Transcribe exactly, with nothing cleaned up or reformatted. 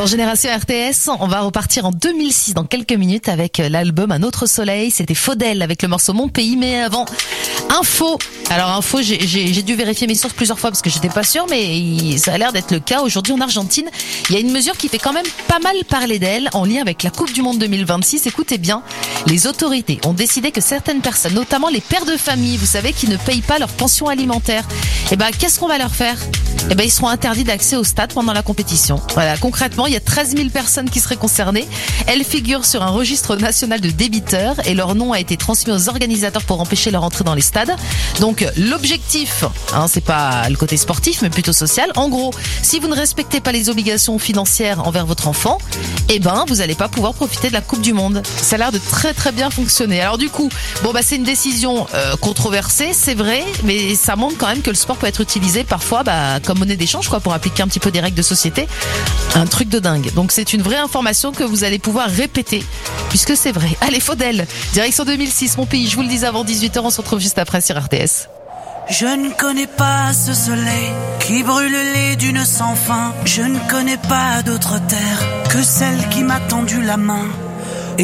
Dans Génération R T S, on va repartir en deux mille six dans quelques minutes avec l'album Un autre soleil. C'était Faudel avec le morceau Mon pays. Mais avant, info. Alors info, j'ai, j'ai, j'ai dû vérifier mes sources plusieurs fois parce que j'étais pas sûre, mais il, ça a l'air d'être le cas. Aujourd'hui en Argentine, il y a une mesure qui fait quand même pas mal parler d'elle en lien avec la Coupe du Monde deux mille vingt-six. Écoutez bien, les autorités ont décidé que certaines personnes, notamment les pères de famille, vous savez, qui ne payent pas leur pension alimentaire, eh ben qu'est-ce qu'on va leur faire ? Eh ben, ils seront interdits d'accès au stade pendant la compétition. Voilà, concrètement, il y a treize mille personnes qui seraient concernées. Elles figurent sur un registre national de débiteurs et leur nom a été transmis aux organisateurs pour empêcher leur entrée dans les stades. Donc, l'objectif, hein, c'est pas le côté sportif, mais plutôt social. En gros, si vous ne respectez pas les obligations financières envers votre enfant, eh ben, vous n'allez pas pouvoir profiter de la Coupe du Monde. Ça a l'air de très très bien fonctionner. Alors du coup, bon bah c'est une décision euh, controversée, c'est vrai, mais ça montre quand même que le sport peut être utilisé parfois, bah comme monnaie d'échange, quoi, pour appliquer un petit peu des règles de société. Un truc de dingue. Donc c'est une vraie information que vous allez pouvoir répéter, puisque c'est vrai. Allez, Faudel, direction deux mille six, mon pays. Je vous le disais avant dix-huit heures, on se retrouve juste après sur R T S. Je ne connais pas ce soleil qui brûle les dunes sans fin. Je ne connais pas d'autre terre que celle qui m'a tendu la main.